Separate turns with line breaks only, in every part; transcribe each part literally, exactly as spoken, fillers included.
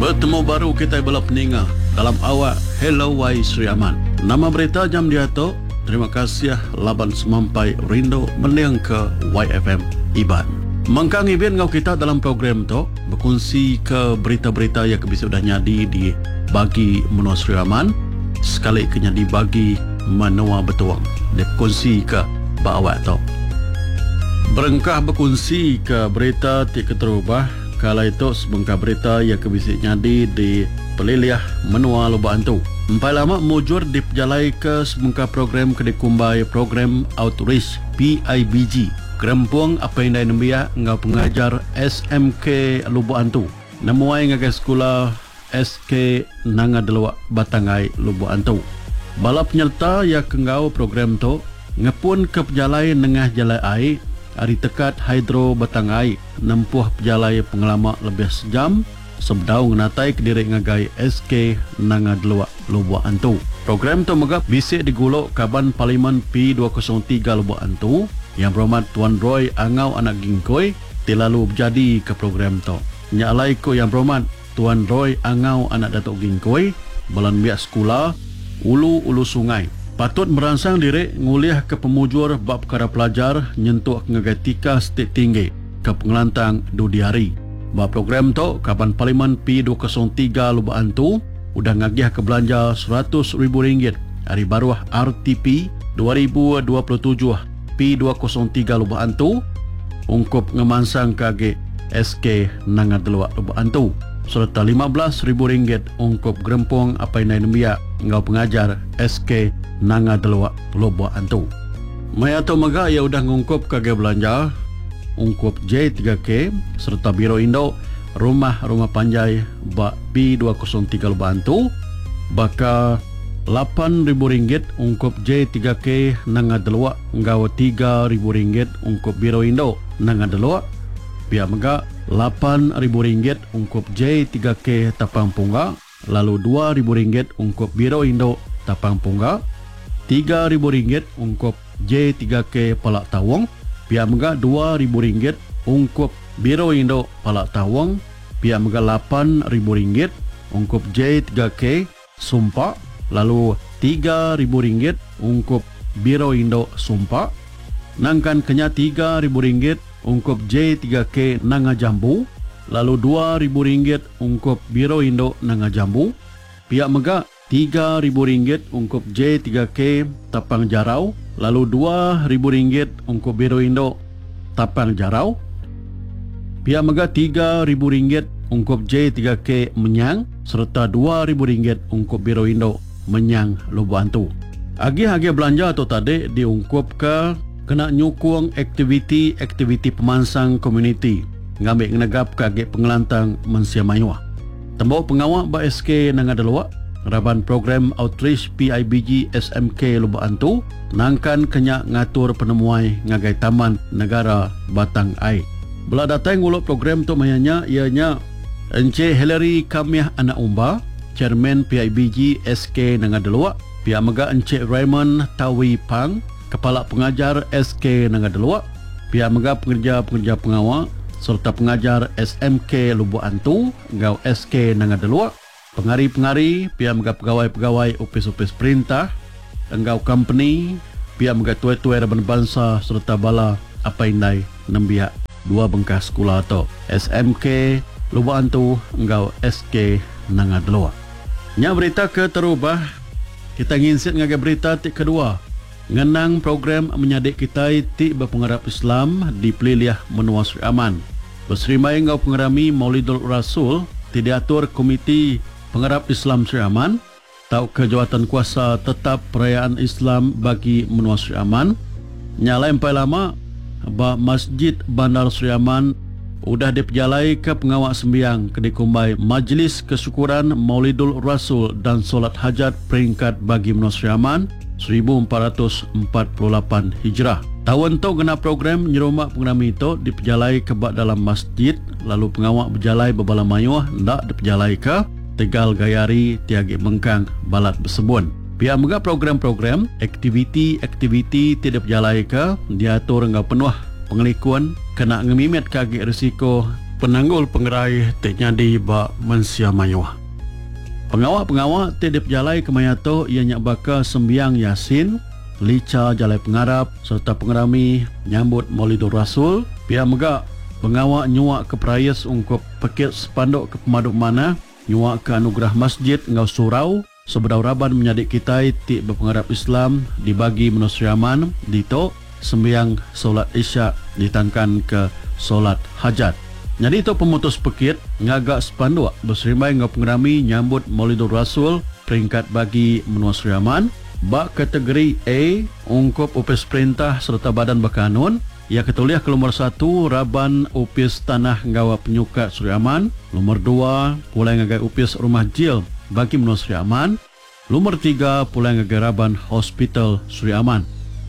Bertemu baru kita bala peninga dalam awak Hello Wai Sri Aman. Nama berita jam dia tu. Terima kasih laban semampai rindu meniang ke Y F M Iban. Mangkang ibin ngau kita dalam program tu berkongsi ke berita-berita yang bisa dah nyadi di bagi menua Sri Aman sekali kenya di bagi menua betuang. Dia berkongsi ke bawah tu. Berengkah berkongsi ke berita ti keterubah. Kala itu sebengkah berita yang kebisik nyadi di peliliah menua Lubuk Antu. Empat lama mujur diperjalai ke sebengkah program kedekumbai program Outreach P I B G. Kerempuang apa yang dah nembia ngau pengajar S M K Lubuk Antu. Namuai ngagai sekolah S K Nangadelawak Batangai Lubuk Antu. Bala penyerta yang kengau program tu ngepun ke perjalai nengah jalai air hari tekat hidro Batangai nempuh perjalai pengelama lebih sejam sebedau ngenatai ke diri ngagai S K Nangadelawak Lubuk Antu. Program tu megap bisik diguluk Kaban Parlimen P dua kosong tiga Lubuk Antu yang berhormat Tuan Roy Angau Anak Gingkoi tilalu berjadi ke program tu. Nyalai ko yang berhormat Tuan Roy Angau Anak Datuk Gingkoi balan biak sekolah Ulu-Ulu Sungai patut merangsang diri nguliah ke pemujur bab perkara pelajar nyentuh ngagai tika stik tinggi ke pengelantang Dudiari. Bab program tu Kaban Parlimen P dua kosong tiga Lubuk Antu udah ngagiah ke belanja seratus ribu ringgit hari baruah R T P dua ribu dua puluh tujuh P dua kosong tiga Lubuk Antu ungkup ngemansang kage S K Nangadelawak Lubuk Antu serta lima belas ribu ringgit ungkup gerempung apa yang nembia ngau pengajar S K Nangadelawak Lubuk Antu. Maya tu mega ia udah ngungkup kage belanja ungkup J tiga K serta Biro Indo Rumah-Rumah Panjai bak P dua kosong tiga Lubuk Antu baka lapan ribu ringgit ungkup J tiga K Nangadelawak ngau tiga ribu ringgit ungkup Biro Indo Nangadelawak pihak mega lapan ribu ringgit ungkup J tiga K Tapang Pungga lalu dua ribu ringgit ungkup Biro Indo Tapang Pungga tiga ribu ringgit ungkup J tiga K Palak Tawang pihak mega dua ribu ringgit ungkup Biro Indo Palak Tawang pihak mega lapan ribu ringgit ungkup J tiga K Sumpak lalu tiga ribu ringgit ungkup Biro Indo Sumpak nangkan kenya tiga ribu ringgit ungkup J tiga K Nangajambu lalu dua ribu ringgit ungkup Biro Indo Nangajambu pihak mega tiga ribu ringgit ungkup J tiga K Tapang Jarau lalu dua ribu ringgit ungkup Biro Indo Tapang Jarau pihak mega tiga ribu ringgit ungkup J tiga K Menyang serta dua ribu ringgit ungkup Biro Indo Menyang Lubuk Antu. Agi-agi belanja tu tadi diungkup ke kena nyukung aktiviti-aktiviti pemansang komuniti ngambil ngenegap kage pengelantang Mensia Mayuah. Tembok pengawak ba S K Nangadelawak Raban program Outreach P I B G S M K Lubuk Antu nangkan kenya ngatur penemuai ngagai Taman Negara Batang Ai. Bela datang nguluk program tu mayanya ianya Encik Hillary Kamiah Anak Umba, Chairman P I B G S K Nangadelawak, pihak mega Encik Raymond Tawi Pang, Kepala Pengajar S K Nangadelawak, pihak mega pengerja-pengerja pengawal serta pengajar S M K Lubuk Antu, ngau S K Nangadelawak, pengari-pengari, pihak mega pegawai-pegawai opis-opis perintah, engkau company, pihak mega tuai-tuai Raban Bangsa serta bala apa indai nembiak dua bengkas sekolah atau S M K Lubuk Antu, engkau S K Nangadelawak. Nya berita ke terubah, kita nginsit ngagai berita ti kedua. Ngenang program menyadik kita ti berpengarap Islam di peliliah menua Sri Aman. Berserimai ngau pengerami Maulidul Rasul ti diatur Komiti Pengarap Islam Sri Aman tau ke jawatan kuasa tetap perayaan Islam bagi menua Sri Aman. Nyalai empai lama ba Masjid Bandar Sri Aman udah diperjalai ke pengawak sembiang ke dikumbai Majlis Kesyukuran Maulidul Rasul dan Solat Hajat peringkat bagi menua Sri Aman seribu empat ratus empat puluh lapan Hijrah. Tahun tu kena program nyerumak pengerami itu diperjalai ke bak dalam masjid lalu pengawak berjalai berbala mayuah ndak diperjalai ke Tegal Gayari Tiagi Mengkang Balat Bersebun. Pihak mega program-program aktiviti-aktiviti tidak berjalai ke diatur ngau penuh pengelikuan kena ngemimet kaki risiko penanggul pengerai te nyadi ba mensia mayuah. Pengawak-pengawak te diperjalai ke mayato ianya baka sembiang Yasin, lica jalai pengarap serta pengerami nyambut Maulidur Rasul. Pihak megak pengawak nyuak ke perayas ungkup pekit sepanduk ke pemaduk mana, nyuak ke anugerah masjid ngau surau sebedau raban menyadik kita ti berpengarap Islam dibagi menusriaman dito sembiang solat isyak ditangkan ke solat hajat. Jadi itu pemutus pekit ngagak sepanduk berserimai ngau pengerami nyambut Maulidur Rasul peringkat bagi menua Sriaman. Bak kategori A ungkup upis perintah serta badan berkanun. Ia ketuliah ke nomor satu Raban upis tanah nggawa penyuka Sriaman. Nomor dua pulai ngagai upis rumah jil bagi menua Sriaman. Nomor tiga pulai ngagai Raban hospital Sriaman.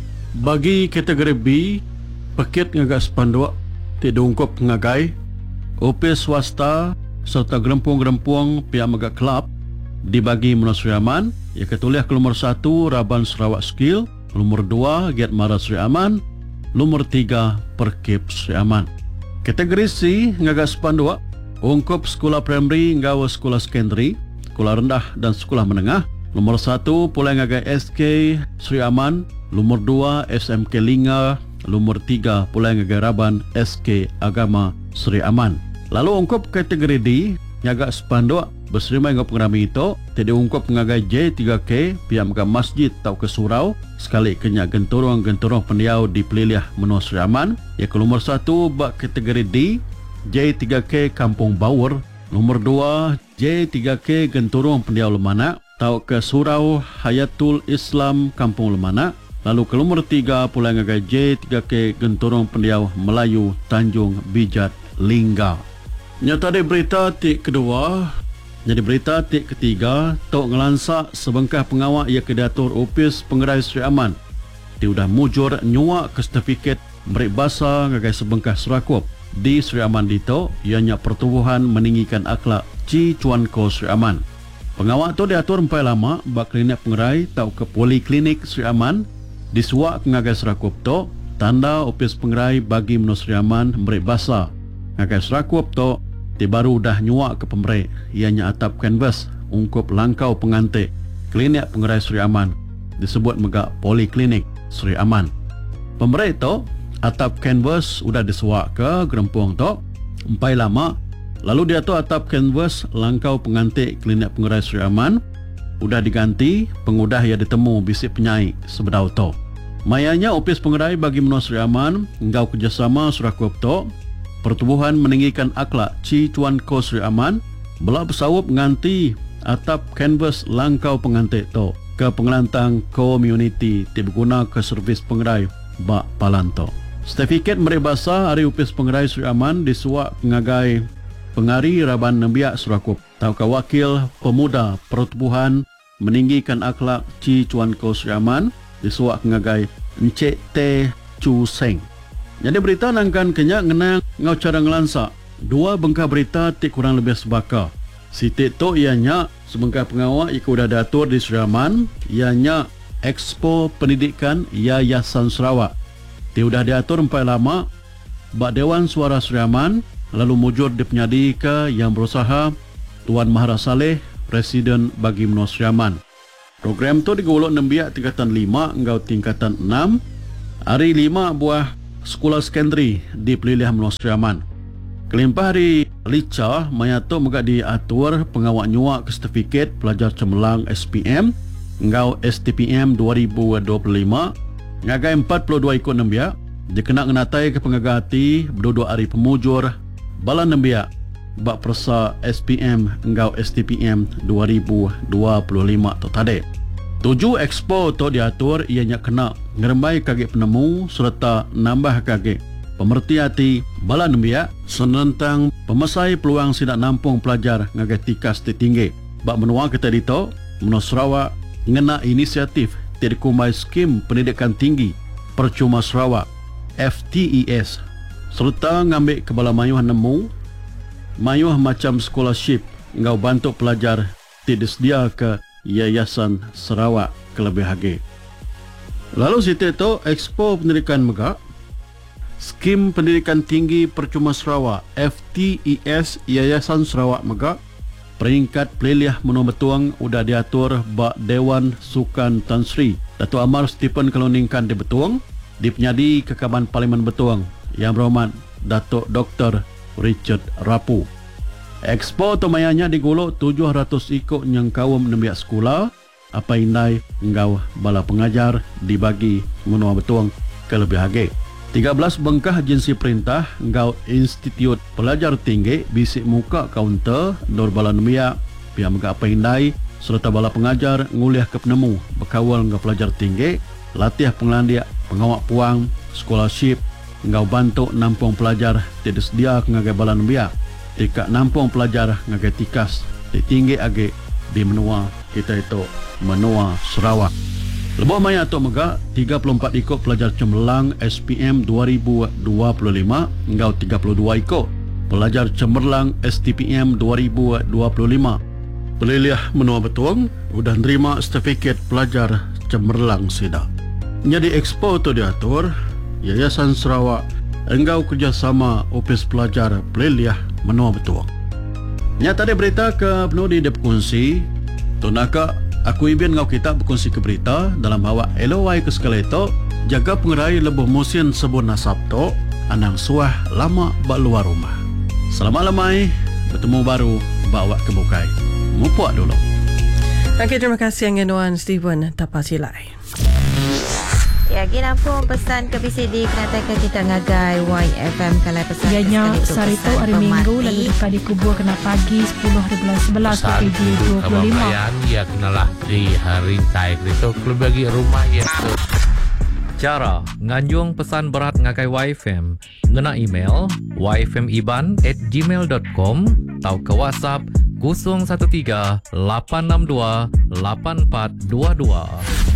Bagi kategori B pekit ngagak sepanduk tidak ungkup ngagai upis swasta serta gerempung-gerempung pihak megak kelab dibagi menua Sriaman. Ia ketuliah ke nomor satu Raban Sarawak Skill. Nomor dua Giat Mara Sriaman. Nomor tiga Perkip Sriaman. Kategori C ngagak sepanduk ungkup sekolah primary nggawa sekolah sekondari, sekolah rendah dan sekolah menengah. Nomor satu pulai ngagai S K Sriaman. Nomor dua S M K Linga. Nomor tiga pulai ngagai Raban S K Agama Sriaman. Lalu ungkup kategori D ngagak sepanduk berserimai ngau pengerami itu tidak ungkup ngagai J tiga K pihak megak masjid tau ke surau sekali kenyak genturung-genturung pendiau di peliliah menua Sriaman. Ya ke nomor satu bak kategori D J tiga K Kampung Bawur. Nomor dua J tiga K genturung pendiau Lemana tau ke surau Hayatul Islam Kampung Lemana. Lalu ke nomor tiga pulai ngagai J tiga K genturung pendiau Melayu Tanjung Bijat Lingga. Nyata di berita tik kedua. Jadi berita tik ketiga, Tok ngelansak sebengkah pengawak ia kedatur upis pengerai Sriaman. Dia sudah mujur nyuak ke sertifikat merik basa ngagai sebengkah Serakup di Sriaman dito, ianya pertubuhan meninggikan akhlak Ci Cuan Ko Sriaman. Pengawak tu diatur empai lama bak klinik pengerai tau ke poliklinik Sriaman disuak ngagai Serakup tu tanda upis pengerai bagi menua Sriaman merik basa ngagai Serakup tu. Dia baru dah nyuak ke pemberik ianya atap kanvas ungkup langkau pengantik klinik pengerai Sriaman disebut megak poliklinik Sriaman. Pemberik tu atap kanvas sudah disuak ke gerempung tu empai lama. Lalu dia tu atap kanvas langkau pengantik klinik pengerai Sriaman sudah diganti pengudah ia ditemu bisik penyai sebedau tu. Mayanya upis pengerai bagi menua Sriaman engkau kerjasama Serakup tu pertubuhan meninggikan akhlak Ci Cuan Ko Sriaman belak bersawup nganti atap kanvas langkau pengantik tu ke pengelantang komuniti dibeguna ke servis pengerai bak palanto. Sertifikat merik basa hari upis pengerai Sriaman disuak ngagai pengari Raban Nembiak Serakup tau ke wakil pemuda pertubuhan meninggikan akhlak Ci Cuan Ko Sriaman disuak ngagai Encik T Chu Seng. Jadi berita nangkan kenyak ngenang ngau cara ngelansak. Dua bengkah berita tik kurang lebih sebaka. Si tik tu ianya sebengkah pengawak ia sudah diatur di Sriaman. Ianya Expo Pendidikan Yayasan Sarawak. Dia sudah diatur empat lama. Bak Dewan Suara Sriaman. Lalu mujur dipenyadi ke yang berusaha Tuan Mahara Saleh, Presiden bagi menua Sriaman. Program tu digolok nembiak tingkatan lima engkau tingkatan enam. Hari lima buah sekolah sekondari di peliliah menua Sriaman. Kelimpah hari lica mayato megak diatur pengawak nyuak ke sertifikat pelajar cemerlang S P M engkau S T P M dua ribu dua puluh lima ngagai empat puluh dua ikut nembiak dikena ngenatai ke pengagati berdua hari pemujur balan nembiak bak persa S P M engkau S T P M dua ribu dua puluh lima tu tadi. Tujuh expo tu diatur ianya kena ngerembai kagek penemu serta nambah kagek pemerti hati bala nembiak senentang pemesai peluang sidak nampung pelajar ngagai tikas tinggi. Bak menua kita dito menua Sarawak ngena inisiatif terkumai skim pendidikan tinggi percuma Sarawak F T E S serta ngambil kebala mayuh nemu mayuh macam scholarship ngau bantu pelajar tidak sedia ke Yayasan Sarawak kelebih lagi. Lalu situ tu Expo Pendidikan Megak Skim Pendidikan Tinggi Percuma Sarawak F T E S Yayasan Sarawak Megak peringkat peliliah menua betuang udah diatur bak Dewan Sukan Tan Sri Datuk Amar Stephen Keloningkan di Betuang di penyadi Kekaban Parlimen Betuang yang berhormat Datuk Doktor Richard Rapu. Expo tomayanya digulung tujuh ratus ikut yang kawum nembiak sekolah apa indai engkau bala pengajar dibagi menua betuang ke lebih hage. tiga belas bengkah agensi perintah engkau Institut Pelajar Tinggi bisik muka kaunter dor bala nembiak pihak megak apa indai serta bala pengajar nguliah ke penemu berkawal engkau pelajar tinggi latih penglandiak pengawak puang scholarship engkau bantu nampung pelajar tidak sedia ngagai bala nembiak tika nampung pelajar ngagai tikas di tinggi age di menua kita itu menua Sarawak. Lebih maya atau megak tiga puluh empat ikut pelajar cemerlang S P M dua ribu dua puluh lima engkau tiga puluh dua ikut pelajar cemerlang S T P M dua ribu dua puluh lima. Peliliah menua betuang udah nerima sertifikat pelajar cemerlang sida. Jadi expo itu diatur Yayasan Sarawak engkau kerjasama Opis Pelajar Peliliah menua betuang. Nyata ada berita ke penuh di berkongsi tunaka aku ibin ngau kita berkongsi ke berita dalam awak L O Y ke sekali itu jaga pengerai lebuh musim sebut nasab to anang suah lama bak luar rumah. Selamat lamai bertemu baru bawa ke bukai. Mupuak dulu.
Okey, terima kasih Angenuan Stephen Tapasilai.
Ya, kita pun pesan ke B C D kena ke kita ngagai Y F M kalau pesan.
Ianya Sarito hari Minggu lalu dekat dikubur kena pagi sepuluh hari bulan sebelas P P G dua puluh lima.
Ya kenalah di hari taik itu klub bagi rumah ya.
Cara nganjung pesan berat ngagai Y F M ngena email y f m iban at gmail dot com atau ke WhatsApp kosong satu tiga lapan enam dua lapan empat dua dua.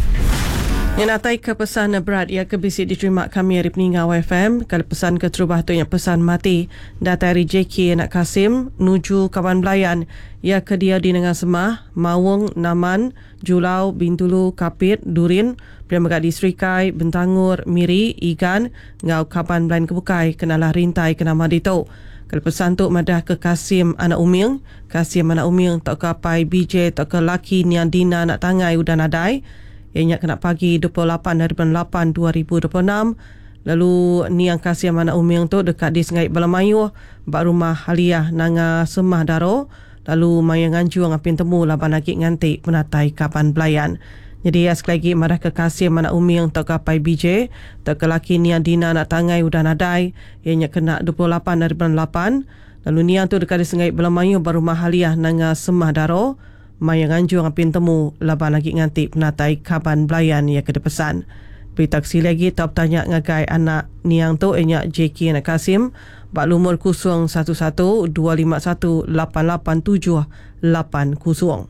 Yang natai ke pesan berat ia ke bisik diterima kami hari peninggal Y F M. Kalau pesan ke terubah tu yang pesan mati data dari J K Anak Kasim nuju Kawan Belayan ia ke dia di Nengang Semah, Mawung, Naman, Julau, Bintulu, Kapit, Durin, Priamagat di Serikai, Bentangur, Miri, Igan, Ngau Kawan Belayan Kebukai, kenalah rintai kena madito. Kalau pesan tu madah ke Kasim Anak Uming, Kasim Anak Uming tak ke Pai B J tak ke Laki Nian Dina Anak Tangai udah nadai. Ianya kena pagi dua puluh lapan hari bulan lapan dua ribu dua puluh enam. Lalu ni yang kasih Anak Uming tu dekat di Sengai Balamayu bak rumah Haliah Nanga Semah Daro. Lalu maya nganjung apin temu laban lagi ngantik penatai Kapan Belayan. Jadi ya sekali lagi marah ke kasih Anak Uming tak kapai B J tak ke laki Nian Dina Anak Tangai udah nadai. Ianya kena dua puluh lapan hari bulan lapan. Lalu ni yang tu dekat di Sengai Balamayu bak rumah Haliah Nanga Semah Daro. Maya nganjung apin temu laban lagi ngantik penatai Kaban Belayan ya ke pesan. Berita kesi lagi tak tanya ngagai anak niang tu enya J K Anak Kasim bak lumur kosong satu satu dua lima satu lapan lapan tujuh lapan kosong.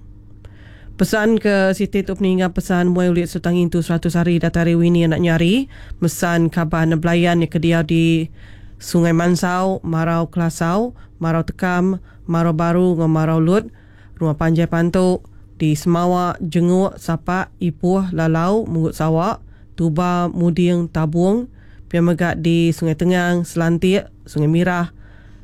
Pesan ke Siti tu peninggal pesan muai ulit sutangin tu seratus hari datari Winnie anak nyari mesan Kaban Belayan yang ke dia di Sungai Mansau, Marau Kelasau, Marau Tekam, Marau Baru dengan Marau Lut. Rumah Panjai Pantuk di Semawak, Jenguk, Sapak, Ipuh, Lalau, Mungut Sawak, Tuba, Muding, Tabung, Piamagat di Sungai Tengang, Selantik, Sungai Mirah,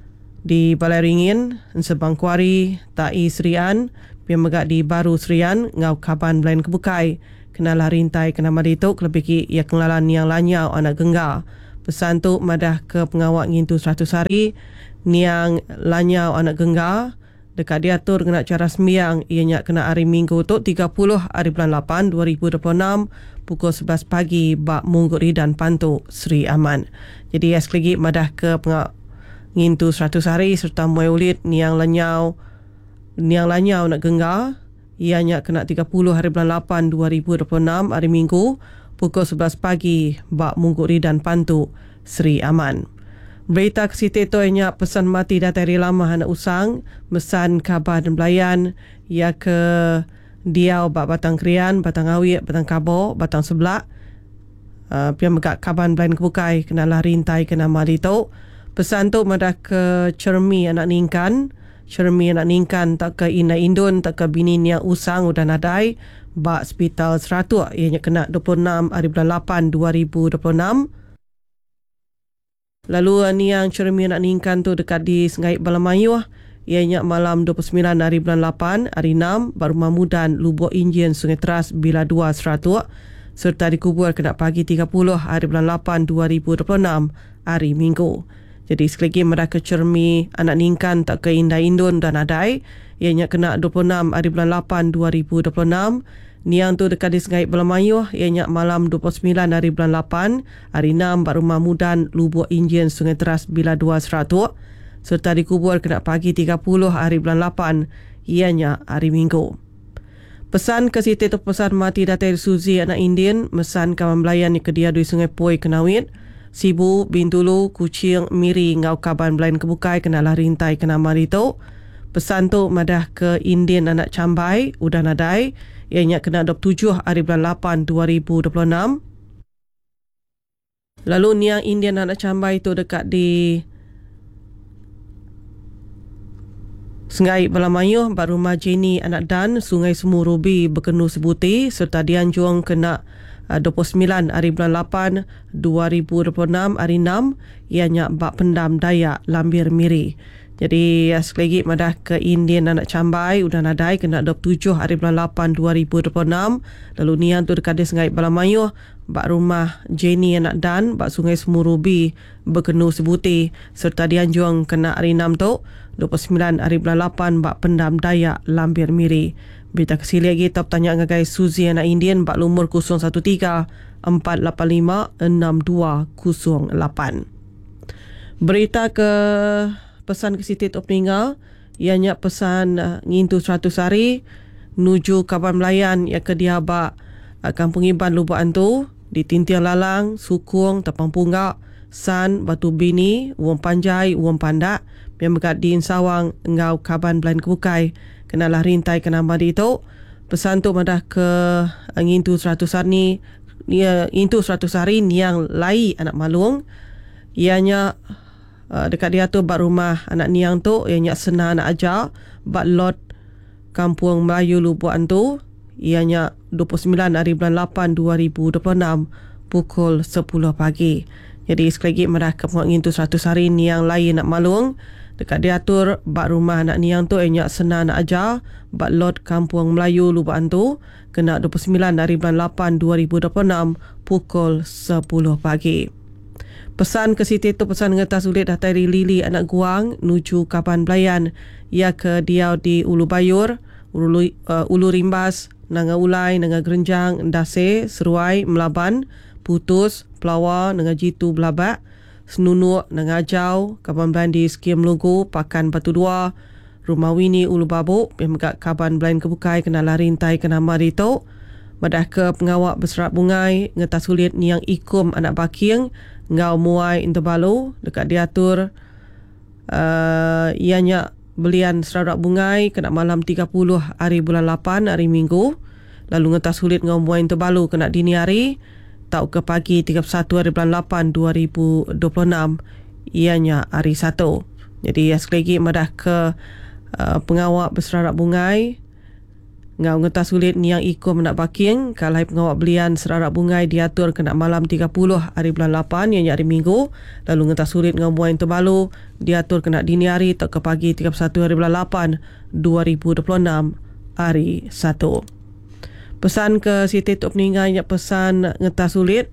di Balai Ringin, Sebang Kuari, Tai Serian, Piamagat di Baru Serian, Ngau Kaban Belayan Kebukai, kenalah rintai kena madituk, lebih ki ia kenalan yang lanyau anak genggar. Pesan tu madah ke pengawak ngintu seratus hari, niang lanyau anak genggar, dekat diatur kena cara sembiang ianya kena hari Minggu tu tiga puluh hari bulan lapan dua ribu dua puluh enam pukul sebelas pagi bak Mungguri dan Pantu Sri Aman. Jadi sekali lagi madah ke pengak ngintu seratus hari serta muai ulit niang lanyau niang lanyau nak genggar ianya kena tiga puluh hari bulan lapan dua ribu dua puluh enam hari Minggu pukul sebelas pagi bak Mungguri dan Pantu Sri Aman. Berita ke Siti tu ianya pesan mati datari lama anak usang mesan Kabar dan Belayan ia ke Diau bak Batang Krian, Batang Awit, Batang Kabo, Batang Seblak uh, pian megak Kaban Belayan Kebukai kenalah rintai kena mali tu. Pesan tu madah ke Cermi anak Ningkan, Cermi anak Ningkan tak ke Ina Indun tak ke bini niang usang udah nadai bak Hospital Seratus ianya kena dua puluh enam hari bulan lapan dua ribu dua puluh enam. Lalu uh, ni yang cermin nak ningkan tu dekat di Sengait Balamayuh, ianya malam dua puluh sembilan hari bulan lapan, hari enam, baru Mamudan, Lubuk Injin, Sungai Teras, Bila dua, Seratuk, serta dikubur kena pagi tiga puluh hari bulan lapan dua ribu dua puluh enam, hari Minggu. Jadi sekali lagi mereka cermi anak ningkan tak ke Indah Indun dan Adai, ianya kena dua puluh enam hari bulan lapan dua ribu dua puluh enam. Niang tu dekat di Sengait Balamayuh, ianya malam dua puluh sembilan hari bulan lapan, hari enam, baru Mamudan, Lubuk Injin, Sungai Teras, Bila dua, Seratuk, serta dikubur kena pagi tiga puluh hari bulan lapan, ianya hari Minggu. Pesan ke Siti tu pesan mati Datai Suzi anak Indian, mesan kawan belayan di kedia di Sungai Poi Kenawit, Sibu, Bintulu, Kucing, Miri, Ngau Kaban Belayan Kebukai, kenalah rintai kena marito. Pesan tu madah ke Indian anak Cambai, Udan Adai, ianya kena dua puluh tujuh hari bulan lapan dua ribu dua puluh enam. Lalu niang Indian anak Cambai tu dekat di Sengait Balamayuh, baru Majeni anak Dan, Sungai Semur Rubi, Bekenu Sebuti, serta Dianjuang kena uh, dua puluh sembilan hari bulan lapan dua ribu dua puluh enam, hari enam, ianya Bak Pendam Dayak, Lambir Miri. Jadi uh, sekali lagi madah ke Indian anak Cambai, Udan Adai, kena dua puluh tujuh hari bulan lapan dua ribu dua puluh enam. Lalu nian tu dekat di Sengait Balamayuh, Bak Rumah Jenny anak Dan, Bak Sungai Semur Rubi, Bekenu Sebuti, serta Dianjuang kena hari enam tu dua puluh sembilan hari bulan lapan, Bak Pendam Dayak, Lambir Miri. Berita kesili lagi top tanya ngagai Suzi anak Indian, Bak Lumur kosong satu tiga empat lapan lima enam dua kosong lapan. Berita ke pesan ke Siti Tok Peninggal, ianya pesan uh, ngintu seratus hari nuju Kaban Melayan yang ke dia Bak uh, Kampung Iban Lubuk Antu, di Tintiang Lalang, Sukung, Tapang Punggak, San, Batu Bini, Uang Panjai, Uang Pandak, yang berkat di Insawang, Ngau Kaban Belayan Kebukai, kenalah rintai kena madi itu. Pesan tu madah ke uh, ngintu seratus hari ni, uh, ngintu seratus hari ni yang lai anak Malung, ianya Uh, dekat dia tu Bak Rumah anak Niang tu, ianya Sena anak Ajar, Bak Lot Kampung Melayu Lubuk Antu, ianya dua puluh sembilan hari bulan lapan dua ribu dua puluh enam, pukul sepuluh pagi. Jadi sekali lagi madah ke penguat tu seratus hari Niang lain nak Malung, dekat dia atur Bak Rumah anak Niang tu, ianya Sena anak Ajar, Bak Lot Kampung Melayu Lubuk Antu, kena dua puluh sembilan hari bulan lapan dua ribu dua puluh enam, pukul sepuluh pagi. Pesan ke Siti tu pesan ngetas ulit datari Lili anak Guang nuju Kaban Belayan, ia ke dia di Ulu Bayur, Ulu, uh, Ulu Rimbas, Nanga Ulai, Nanga Gerenjang, Ndase, Seruai, Melaban, Putus, Pelawa, Nanga Jitu Belabak, Senunuk, Nanga Ajau, Kaban Belayan di Skim Lugu, Pakan Batu Dua, Rumah Wini Ulu Babuk, Pemegak Kaban Belayan Kebukai, kena larintai kena marito. Madah ke pengawak berserat bungai ngetas ulit niang ikum anak Baking, Ngau Muai Interbalu, dekat diatur uh, ianya belian seradak bungai kena malam tiga puluh hari bulan lapan, hari Minggu. Lalu ngetas ulit Ngau Muai Interbalu kena dini hari tau ke pagi tiga puluh satu hari bulan lapan dua ribu dua puluh enam, ianya hari Sabtu. Jadi sekali lagi madah ke uh, pengawak berseradak bungai Ngau ngetas ulit niang ikum nak baking, kalai pengawak belian serarak bungai diatur kena malam tiga puluh hari bulan lapan, ianya hari Minggu. Lalu ngetas ulit Ngau Muai Interbalu diatur kena dini hari tak ke pagi tiga puluh satu hari bulan lapan dua ribu dua puluh enam, hari Sabtu. Pesan ke Siti Tok Peninggal, ianya pesan ngetas ulit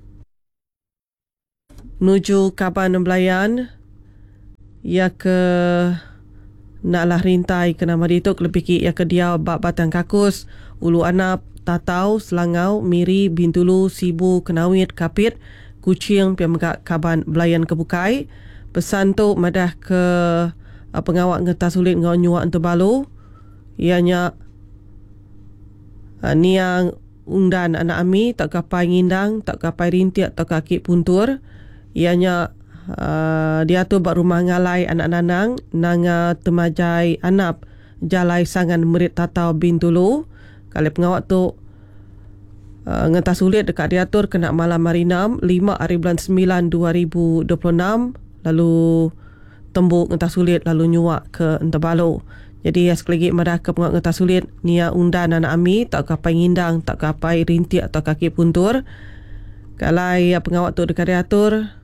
nuju Kaban Belayan, ia ke naklah rintai kena madi tu lebih ki ya ke dia Bak Batang Kakus, Ulu Anap, Tatau, Selangau, Miri, Bintulu, Sibu, Kenawit, Kapit, Kucing, Pemegak Kaban Belayan Kebukai. Pesan tu madah ke uh, pengawak ngetas ulit Ngau Nyuak Interbalu, ianya uh, niang undan anak Ami, tak kapai ngindang, tak kapai rintiak, tak kaki puntur, ianya Uh, dia tu Bak Rumah Ngalai anak Nanang, Nanga Temajai Anap, Jalai Sangan Merit Tatau Bintulu. Kali pengawak tu uh, ngetas ulit dekat diatur kena malam hari enam, lima hari bulan sembilan dua ribu dua puluh enam. Lalu tembuk ngetas ulit lalu nyuak ke Interbalu. Jadi sekali lagi madah ke pengawak ngetas ulit nia undan anak Ami, tak kapai ngindang, tak kapai rintiak atau kaki puntur. Kalai pengawak tu dekat diatur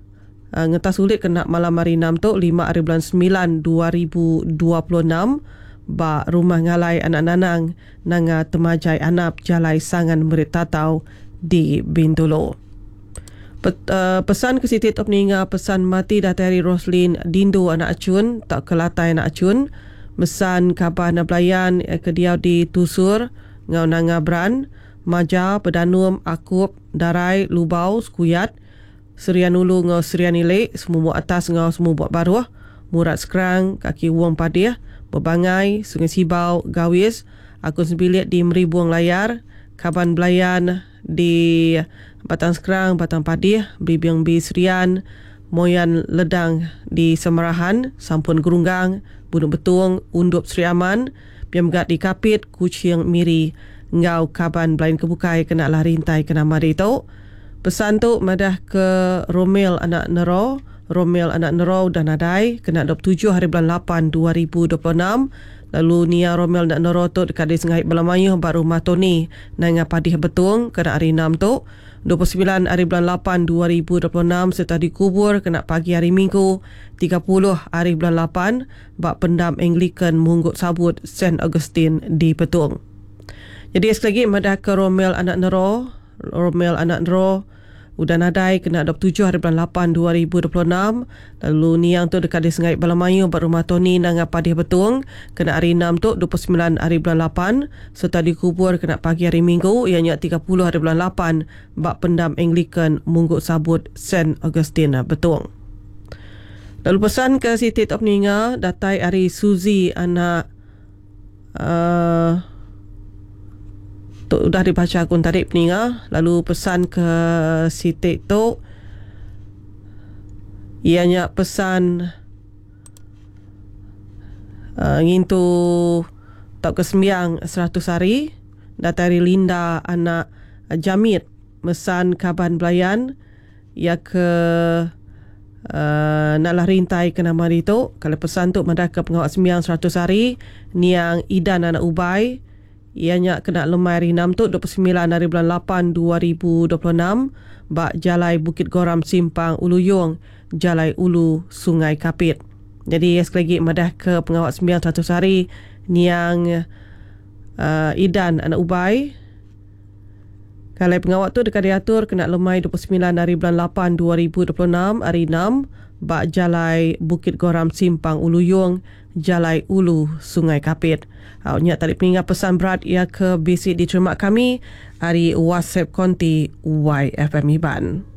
uh, ngetas sulit kena malam hari enam tu lima hari bulan sembilan dua ribu dua puluh enam ba rumah ngalai anak nanang nanga temajai anap jalai sangan merit tatau di Bintulu. Pet, uh, pesan ke Siti Top Ninga, pesan mati datari Roslin Dindo anak acun tak kelatai anak acun, mesan kabar nablayan eh, ke dia di Tusur ngau nanga bran Maja Pedanum Akup Darai Lubau Skuyat Serian Ulu ngau Serian Ilek semua atas ngau semua buat baruh Murat Sekrang Kaki Wong Padih Bebangai Sungai Sibau Gawis Akun Sembilit di Meribuang Layar Kaban Belayan di Batang Sekrang, Batang Padih, Bribiang B Serian, Moyan Ledang di Semerahan, Sampun Gerunggang, Bunuk Betung, Undup Sri Aman, Piamgat di Kapit, Kucing Miri, Ngau Kaban Belayan Kebukai, kena lah rintai, kena mari tu. Pesan tu madah ke Romel anak Nero, Romel anak Nero dan Nadai, kena dua puluh tujuh hari bulan lapan dua ribu dua puluh enam. Lalu Nia Romel nak Noroto dekat di Sengait Belamayuh baru Matoni nanga Padih Betung kena hari enam tu dua puluh sembilan hari bulan lapan dua ribu dua puluh enam serta dikubur kena pagi hari Minggu tiga puluh hari bulan lapan bak pendam Anglican Munggut Sabut Saint Augustine di Betung. Jadi sekali lagi madah ke Romel anak Nero, Romel anak Nero udah nadai kena dua puluh tujuh hari bulan lapan dua ribu dua puluh enam. Lalu Niang tu dekat di Sengait Balamayu baru Matoni nanga Padih Betung kena hari enam tu dua puluh sembilan hari bulan lapan serta dikubur kena pagi hari Minggu ianya tiga puluh hari bulan lapan bak pendam Anglican Munggut Sabut Saint Augustine Betung. Lalu pesan ke Siti Top Ninga datai hari Suzy anak uh, tu dah dibaca akun tarik peninga. Lalu pesan ke Siti tu ianya pesan uh, ngintu tak kesembiang seratus hari datari Linda anak Jamit mesan Kaban Belayan ia ke uh, naklah rintai ke nama itu. Kalau pesan tu madah ke pengawal sembiang seratus hari Niang Idan anak Ubay ianya kena lemai hari enam tu dua puluh sembilan hari bulan lapan dua ribu dua puluh enam bak Jalai Bukit Goram Simpang Uluyong Jalai Ulu Sungai Kapit. Jadi sekali lagi madah ke pengawal sembilan seratus hari Niang uh, Idan anak Ubay. Kalau pengawal tu dekat diatur kena lemai dua puluh sembilan hari bulan lapan dua ribu dua puluh enam hari enam bak Jalai Bukit Goram Simpang Uluyong Jalai Ulu Sungai Kapit. Awaknya tadi peninggal pesan berat ia ke basic diterima kami hari WhatsApp konti Y F M Iban.